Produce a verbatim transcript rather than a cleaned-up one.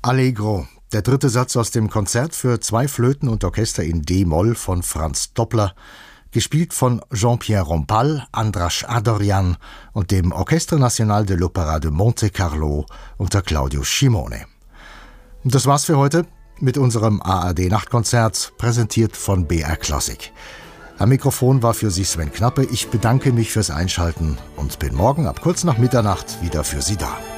Allegro, der dritte Satz aus dem Konzert für zwei Flöten und Orchester in D-Moll von Franz Doppler, gespielt von Jean-Pierre Rompal, Andras Adorjan und dem Orchestre National de l'Opéra de Monte Carlo unter Claudio Scimone. Und das war's für heute mit unserem A R D-Nachtkonzert, präsentiert von B R Classic. Am Mikrofon war für Sie Sven Knappe. Ich bedanke mich fürs Einschalten und bin morgen ab kurz nach Mitternacht wieder für Sie da.